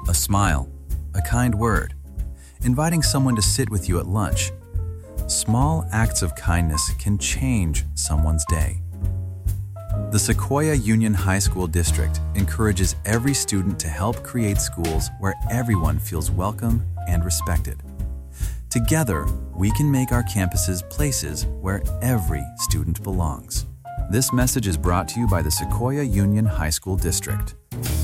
A smile, a kind word, inviting someone to sit with you at lunch. Small acts of kindness can change someone's day. The Sequoia Union High School District encourages every student to help create schools where everyone feels welcome and respected. Together, we can make our campuses places where every student belongs. This message is brought to you by the Sequoia Union High School District.